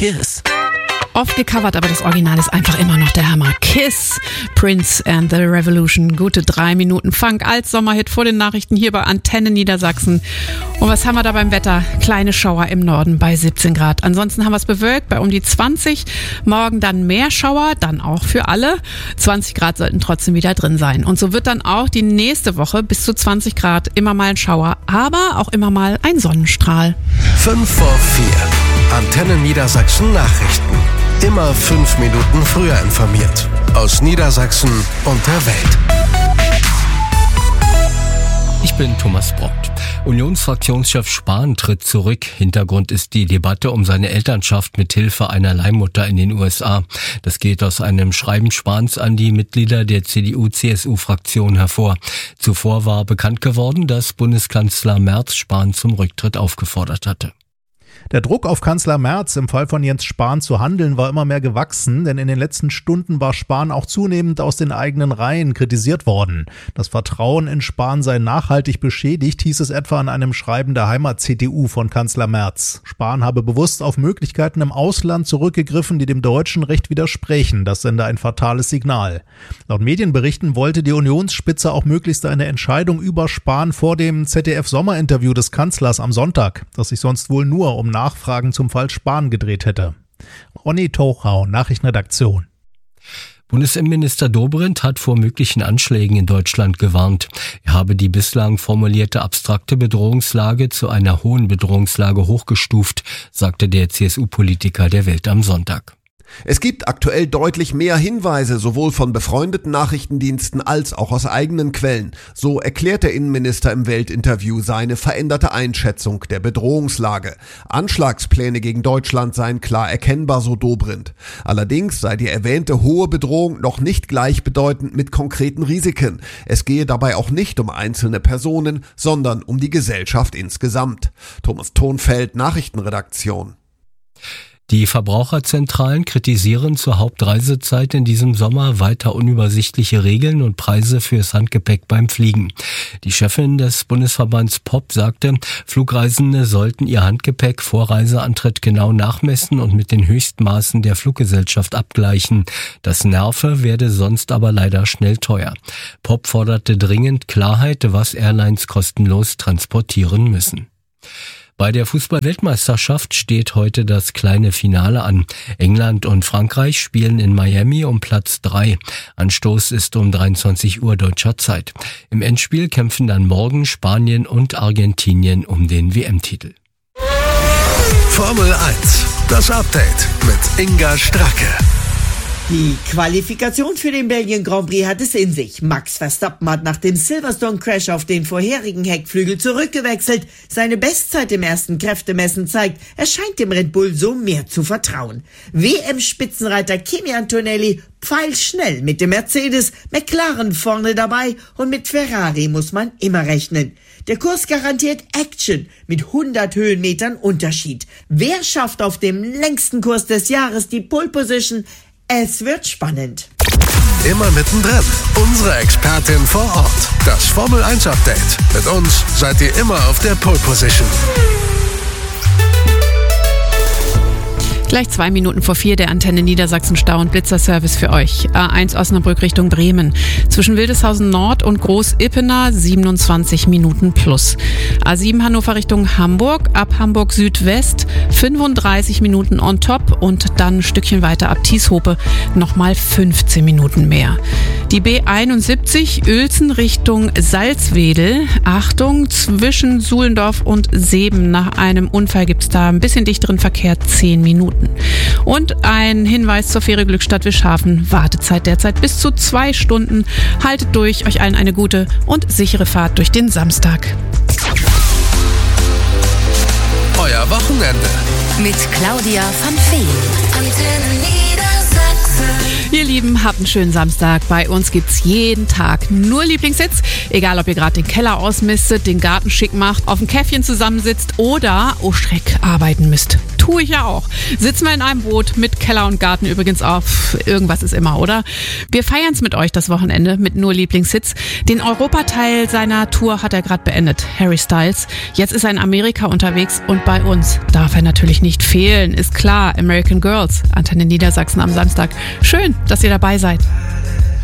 Kiss. Oft gecovert, aber das Original ist einfach immer noch der Hammer. Kiss, Prince and the Revolution. Gute 3 Minuten Funk als Sommerhit vor den Nachrichten hier bei Antenne Niedersachsen. Und was haben wir da beim Wetter? Kleine Schauer im Norden bei 17 Grad. Ansonsten haben wir es bewölkt bei um die 20. Morgen dann mehr Schauer, dann auch für alle. 20 Grad sollten trotzdem wieder drin sein. Und so wird dann auch die nächste Woche bis zu 20 Grad immer mal ein Schauer, aber auch immer mal ein Sonnenstrahl. 5 vor 4. Antenne Niedersachsen Nachrichten. Immer 5 Minuten früher informiert. Aus Niedersachsen und der Welt. Ich bin Thomas Brott. Unionsfraktionschef Spahn tritt zurück. Hintergrund ist die Debatte um seine Elternschaft mit Hilfe einer Leihmutter in den USA. Das geht aus einem Schreiben Spahns an die Mitglieder der CDU-CSU-Fraktion hervor. Zuvor war bekannt geworden, dass Bundeskanzler Merz Spahn zum Rücktritt aufgefordert hatte. Der Druck auf Kanzler Merz, im Fall von Jens Spahn zu handeln, war immer mehr gewachsen, denn in den letzten Stunden war Spahn auch zunehmend aus den eigenen Reihen kritisiert worden. Das Vertrauen in Spahn sei nachhaltig beschädigt, hieß es etwa in einem Schreiben der Heimat-CDU von Kanzler Merz. Spahn habe bewusst auf Möglichkeiten im Ausland zurückgegriffen, die dem deutschen Recht widersprechen. Das sende ein fatales Signal. Laut Medienberichten wollte die Unionsspitze auch möglichst eine Entscheidung über Spahn vor dem ZDF-Sommerinterview des Kanzlers am Sonntag, das sich sonst wohl nur um Nachfragen zum Fall Spahn gedreht hätte. Ronny Tochau, Nachrichtenredaktion. Bundesinnenminister Dobrindt hat vor möglichen Anschlägen in Deutschland gewarnt. Er habe die bislang formulierte abstrakte Bedrohungslage zu einer hohen Bedrohungslage hochgestuft, sagte der CSU-Politiker der Welt am Sonntag. Es gibt aktuell deutlich mehr Hinweise, sowohl von befreundeten Nachrichtendiensten als auch aus eigenen Quellen. So erklärt der Innenminister im Weltinterview seine veränderte Einschätzung der Bedrohungslage. Anschlagspläne gegen Deutschland seien klar erkennbar, so Dobrindt. Allerdings sei die erwähnte hohe Bedrohung noch nicht gleichbedeutend mit konkreten Risiken. Es gehe dabei auch nicht um einzelne Personen, sondern um die Gesellschaft insgesamt. Thomas Thonfeld, Nachrichtenredaktion. Die Verbraucherzentralen kritisieren zur Hauptreisezeit in diesem Sommer weiter unübersichtliche Regeln und Preise fürs Handgepäck beim Fliegen. Die Chefin des Bundesverbands POP sagte, Flugreisende sollten ihr Handgepäck vor Reiseantritt genau nachmessen und mit den Höchstmaßen der Fluggesellschaft abgleichen. Das nerve, werde sonst aber leider schnell teuer. POP forderte dringend Klarheit, was Airlines kostenlos transportieren müssen. Bei der Fußball-Weltmeisterschaft steht heute das kleine Finale an. England und Frankreich spielen in Miami um Platz 3. Anstoß ist um 23 Uhr deutscher Zeit. Im Endspiel kämpfen dann morgen Spanien und Argentinien um den WM-Titel. Formel 1, das Update mit Inga Stracke. Die Qualifikation für den Belgien Grand Prix hat es in sich. Max Verstappen hat nach dem Silverstone-Crash auf den vorherigen Heckflügel zurückgewechselt. Seine Bestzeit im ersten Kräftemessen zeigt, er scheint dem Red Bull so mehr zu vertrauen. WM-Spitzenreiter Kimi Antonelli pfeilschnell mit dem Mercedes, McLaren vorne dabei und mit Ferrari muss man immer rechnen. Der Kurs garantiert Action mit 100 Höhenmetern Unterschied. Wer schafft auf dem längsten Kurs des Jahres die Pole Position? Es wird spannend. Immer mittendrin. Unsere Expertin vor Ort. Das Formel 1 Update. Mit uns seid ihr immer auf der Pole Position. Gleich 2 Minuten vor 4 der Antenne Niedersachsen Stau- und Blitzerservice für euch. A1 Osnabrück Richtung Bremen. Zwischen Wildeshausen Nord und Groß-Ippener 27 Minuten plus. A7 Hannover Richtung Hamburg. Ab Hamburg Südwest 35 Minuten on top und dann ein Stückchen weiter ab Tieshope nochmal 15 Minuten mehr. Die B71 Uelzen Richtung Salzwedel. Achtung, zwischen Suhlendorf und Seeben. Nach einem Unfall gibt's da ein bisschen dichteren Verkehr, 10 Minuten. Und ein Hinweis zur Fähre Glückstadt Wischhafen. Wartezeit derzeit bis zu 2 Stunden. Haltet durch, euch allen eine gute und sichere Fahrt durch den Samstag. Euer Wochenende. Mit Claudia van Feen. Antenne Niedersachsen. Ihr Lieben, habt einen schönen Samstag. Bei uns gibt's jeden Tag nur Lieblingssitz. Egal, ob ihr gerade den Keller ausmistet, den Garten schick macht, auf dem Käffchen zusammensitzt oder, oh Schreck, arbeiten müsst. Tue ich ja auch. Sitzen wir in einem Boot mit Keller und Garten übrigens auf. Irgendwas ist immer, oder? Wir feiern es mit euch das Wochenende mit nur Lieblingshits. Den Europateil seiner Tour hat er gerade beendet, Harry Styles. Jetzt ist er in Amerika unterwegs und bei uns darf er natürlich nicht fehlen. Ist klar, American Girls, Antenne Niedersachsen am Samstag. Schön, dass ihr dabei seid.